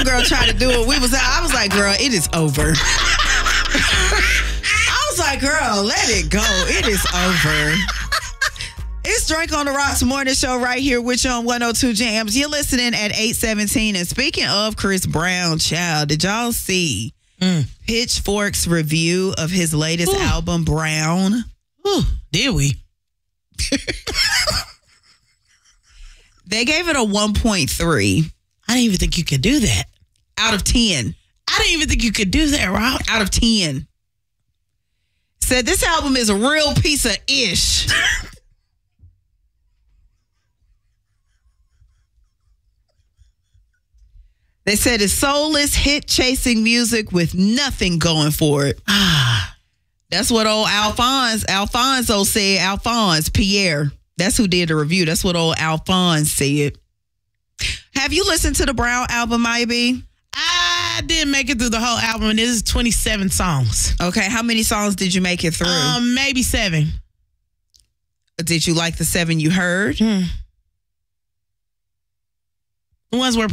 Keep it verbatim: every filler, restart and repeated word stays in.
homegirl tried to do it. We was, I was like, girl, it is over. I was like, girl, let it go. It is over. It's Drink on the Rocks morning show right here with you on one oh two Jams. You're listening at eight seventeen. And speaking of Chris Brown, child, did y'all see mm. Pitchfork's review of his latest Ooh. album, Brown? Ooh, did we? They gave it a one point three. I didn't even think you could do that. Out of ten. I didn't even think you could do that, Rob. Out of ten. Said this album is a real piece of ish. They said it's soulless, hit-chasing music with nothing going for it. Ah, that's what old Alphonse, Alfonso said. Alphonse Pierre. That's who did the review. That's what old Alphonse said. Have you listened to the Brown album, Maya B? I didn't make it through the whole album, and this is twenty-seven songs. Okay, how many songs did you make it through? Um, maybe seven. Did you like the seven you heard? Hmm. The ones where